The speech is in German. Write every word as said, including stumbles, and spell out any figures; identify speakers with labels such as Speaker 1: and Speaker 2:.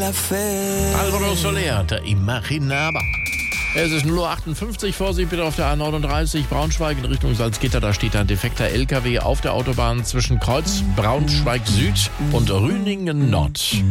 Speaker 1: la fe.
Speaker 2: Alvaro Soler, der Imaginaba. Es ist null Uhr achtundfünfzig, Vorsicht bitte auf der A neununddreißig, Braunschweig in Richtung Salzgitter. Da steht ein defekter L K W auf der Autobahn zwischen Kreuz Braunschweig Süd und Rüningen Nord.